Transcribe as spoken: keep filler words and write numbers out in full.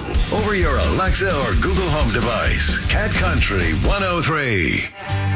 over your Alexa or Google Home device. Cat Country one oh three.